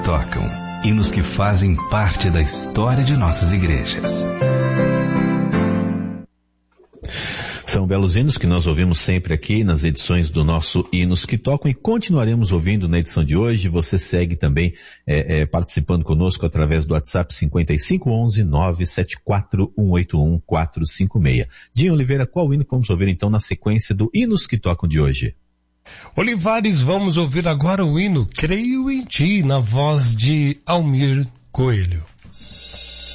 tocam, hinos que fazem parte da história de nossas igrejas. São belos hinos que nós ouvimos sempre aqui nas edições do nosso Hinos que Tocam e continuaremos ouvindo na edição de hoje. Você segue também participando conosco através do WhatsApp 5511-974-181-456. Dinho Oliveira, qual hino vamos ouvir então na sequência do Hinos que Tocam de hoje? Olivares, vamos ouvir agora o hino Creio em Ti, na voz de Almir Coelho.